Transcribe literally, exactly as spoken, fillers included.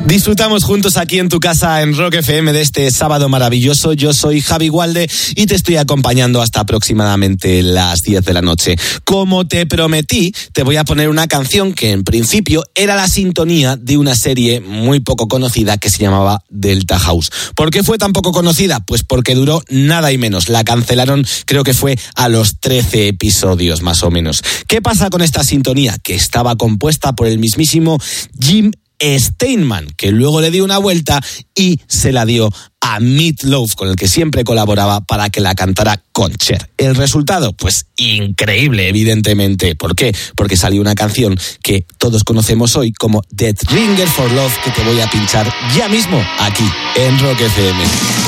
Disfrutamos juntos aquí en tu casa en Rock F M de este sábado maravilloso. Yo soy Javi Gualde y te estoy acompañando hasta aproximadamente las diez de la noche. Como te prometí, te voy a poner una canción que en principio era la sintonía de una serie muy poco conocida que se llamaba Delta House. ¿Por qué fue tan poco conocida? Pues porque duró nada y menos. La cancelaron, creo que fue a los trece episodios más o menos. ¿Qué pasa con esta sintonía? Que estaba compuesta por el mismísimo Jim Steinman, que luego le dio una vuelta y se la dio a Meat Loaf, con el que siempre colaboraba para que la cantara con Cher. El resultado, pues increíble, evidentemente. ¿Por qué? Porque salió una canción que todos conocemos hoy como Dead Ringer for Love, que te voy a pinchar ya mismo aquí en Rock F M.